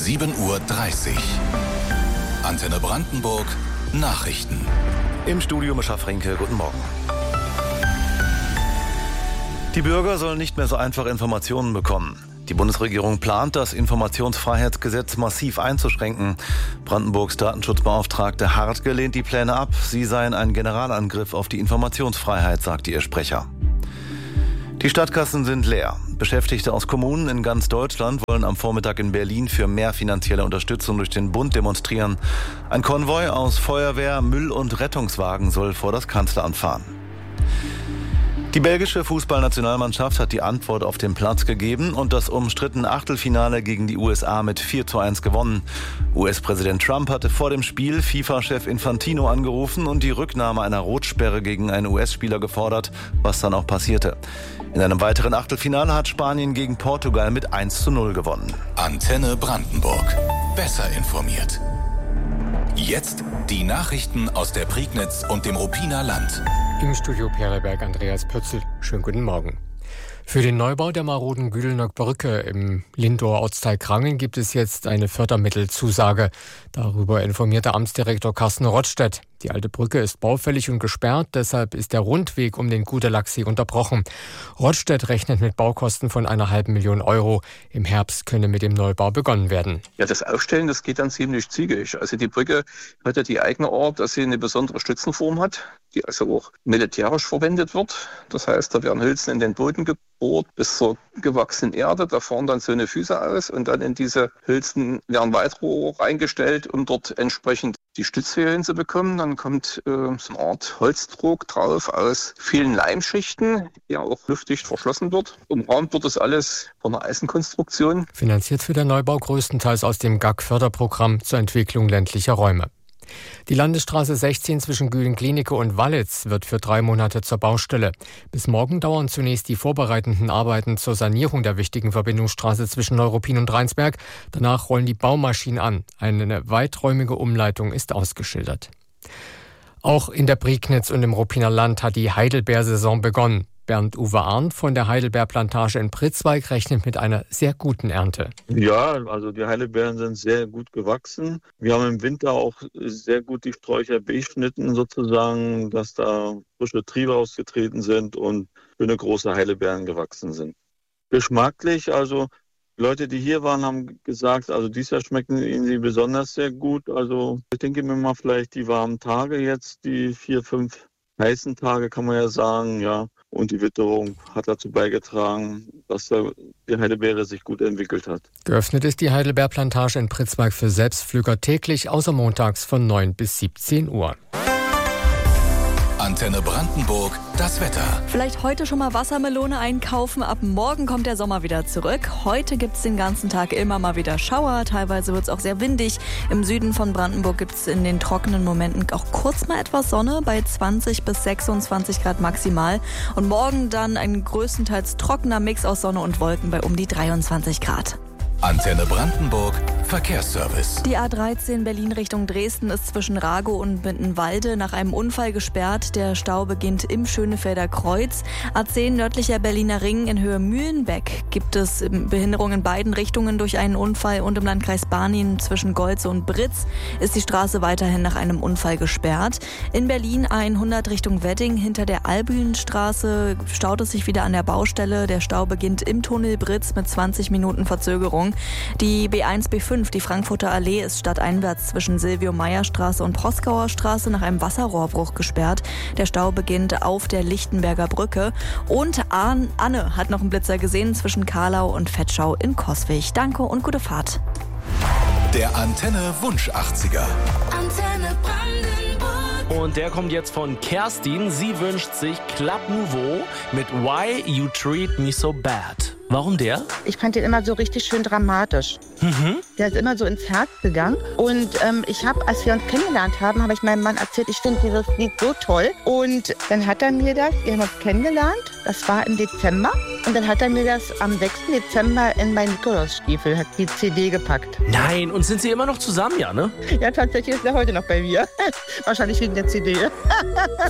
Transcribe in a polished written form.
7:30 Uhr. Antenne Brandenburg Nachrichten. Im Studio Mischa Frenke, guten Morgen. Die Bürger sollen nicht mehr so einfach Informationen bekommen. Die Bundesregierung plant, das Informationsfreiheitsgesetz massiv einzuschränken. Brandenburgs Datenschutzbeauftragte Hartge lehnt die Pläne ab. Sie seien ein Generalangriff auf die Informationsfreiheit, sagte ihr Sprecher. Die Stadtkassen sind leer. Beschäftigte aus Kommunen in ganz Deutschland wollen am Vormittag in Berlin für mehr finanzielle Unterstützung durch den Bund demonstrieren. Ein Konvoi aus Feuerwehr, Müll- und Rettungswagen soll vor das Kanzleramt fahren. Die belgische Fußballnationalmannschaft hat die Antwort auf den Platz gegeben und das umstrittene Achtelfinale gegen die USA mit 4:1 gewonnen. US-Präsident Trump hatte vor dem Spiel FIFA-Chef Infantino angerufen und die Rücknahme einer Rotsperre gegen einen US-Spieler gefordert, was dann auch passierte. In einem weiteren Achtelfinale hat Spanien gegen Portugal mit 1:0 gewonnen. Antenne Brandenburg. Besser informiert. Jetzt die Nachrichten aus der Prignitz und dem Ruppiner Land. Im Studio Perleberg Andreas Pötzl. Schönen guten Morgen. Für den Neubau der maroden Gühlener Brücke im Lindower Ortsteil Krangen gibt es jetzt eine Fördermittelzusage. Darüber informierte Amtsdirektor Carsten Rottstedt. Die alte Brücke ist baufällig und gesperrt, deshalb ist der Rundweg um den Gudelachsee unterbrochen. Rottstedt rechnet mit Baukosten von 500.000 Euro. Im Herbst könne mit dem Neubau begonnen werden. Ja, das Aufstellen, das geht dann ziemlich zügig. Also die Brücke hat ja die eigene Art, dass sie eine besondere Stützenform hat, die also auch militärisch verwendet wird. Das heißt, da werden Hülsen in den Boden gebohrt bis zur gewachsenen Erde. Da fahren dann so eine Füße aus und dann in diese Hülsen werden Weitrohre reingestellt, um dort entsprechend die Stützhöhe hinzubekommen. Dann kommt so eine Art Holzdruck drauf aus vielen Leimschichten, der auch luftdicht verschlossen wird. Umrahmt wird das alles von einer Eisenkonstruktion. Finanziert für den Neubau größtenteils aus dem GAG-Förderprogramm zur Entwicklung ländlicher Räume. Die Landesstraße 16 zwischen Gülen-Klinike und Wallitz wird für 3 Monate zur Baustelle. Bis morgen dauern zunächst die vorbereitenden Arbeiten zur Sanierung der wichtigen Verbindungsstraße zwischen Neuruppin und Rheinsberg. Danach rollen die Baumaschinen an. Eine weiträumige Umleitung ist ausgeschildert. Auch in der Prignitz und im Ruppiner Land hat die Heidelbeersaison begonnen. Bernd-Uwe Arndt von der Heidelbeerplantage in Pritzwalk rechnet mit einer sehr guten Ernte. Ja, also die Heidelbeeren sind sehr gut gewachsen. Wir haben im Winter auch sehr gut die Sträucher beschnitten sozusagen, dass da frische Triebe ausgetreten sind und schöne große Heidelbeeren gewachsen sind. Geschmacklich, also die Leute, die hier waren, haben gesagt, also dieses Jahr schmecken ihnen sie besonders sehr gut. Also ich denke mir mal vielleicht die warmen Tage jetzt, die 4, 5 heißen Tage kann man ja sagen, ja. Und die Witterung hat dazu beigetragen, dass die Heidelbeere sich gut entwickelt hat. Geöffnet ist die Heidelbeerplantage in Pritzwalk für Selbstpflüger täglich, außer montags von 9 bis 17 Uhr. Antenne Brandenburg, das Wetter. Vielleicht heute schon mal Wassermelone einkaufen. Ab morgen kommt der Sommer wieder zurück. Heute gibt es den ganzen Tag immer mal wieder Schauer. Teilweise wird es auch sehr windig. Im Süden von Brandenburg gibt es in den trockenen Momenten auch kurz mal etwas Sonne bei 20 bis 26 Grad maximal. Und morgen dann ein größtenteils trockener Mix aus Sonne und Wolken bei um die 23 Grad. Antenne Brandenburg, Verkehrsservice. Die A13 Berlin Richtung Dresden ist zwischen Ragow und Mittenwalde nach einem Unfall gesperrt. Der Stau beginnt im Schönefelder Kreuz. A10 nördlicher Berliner Ring in Höhe Mühlenbeck gibt es Behinderungen in beiden Richtungen durch einen Unfall. Und im Landkreis Barnim zwischen Golze und Britz ist die Straße weiterhin nach einem Unfall gesperrt. In Berlin A100 Richtung Wedding hinter der Albühnstraße staut es sich wieder an der Baustelle. Der Stau beginnt im Tunnel Britz mit 20 Minuten Verzögerung. Die B1, B5, die Frankfurter Allee, ist stadteinwärts zwischen Silvio-Meyer-Straße und Proskauer Straße nach einem Wasserrohrbruch gesperrt. Der Stau beginnt auf der Lichtenberger Brücke. Und Anne hat noch einen Blitzer gesehen zwischen Karlau und Vetschau in Coswig. Danke und gute Fahrt. Der Antenne Wunsch 80er. Antenne Brandenburg. Und der kommt jetzt von Kerstin. Sie wünscht sich Club Nouveau mit Why You Treat Me So Bad. Warum der? Ich fand den immer so richtig schön dramatisch. Der ist immer so ins Herz gegangen. Und ich habe, als wir uns kennengelernt haben, habe ich meinem Mann erzählt, ich finde dieses Lied so toll. Und dann hat er mir das, wir haben uns kennengelernt, das war im Dezember. Und dann hat er mir das am 6. Dezember in meinen Nikolausstiefel, hat die CD gepackt. Nein, und sind Sie immer noch zusammen, ja, ne? Ja, tatsächlich ist er heute noch bei mir. Wahrscheinlich wegen der CD.